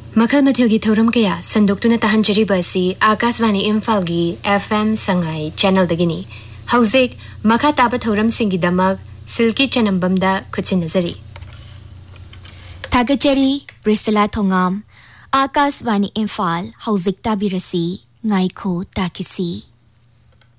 मखल मथिल की थौरम कया संदोक्तुना तहंजरीबा असि आकाशवाणी इम्फाल की FM संगाई चैनल दगिनी हौजिक मखा ताबा थौरम सिंगी दमक silkie चनंबमदा खुचिनजरी थागचरी ब्रिसला Thongam Akashvani Imphal हौजिक ताबिरसी ngaiko takisi